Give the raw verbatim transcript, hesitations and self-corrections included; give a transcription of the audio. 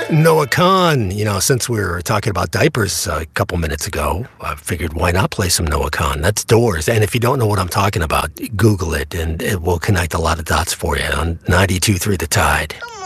Noah Khan, you know, since we were talking about diapers a couple minutes ago, I figured why not play some Noah Khan? That's Doors. And if you don't know what I'm talking about, Google it and it will connect a lot of dots for you on ninety-two point three The Tide.